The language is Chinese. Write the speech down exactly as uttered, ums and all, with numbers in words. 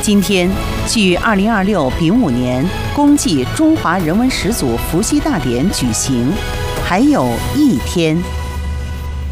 今天，距二零二六丙午年公祭中华人文始祖伏羲大典举行还有一天。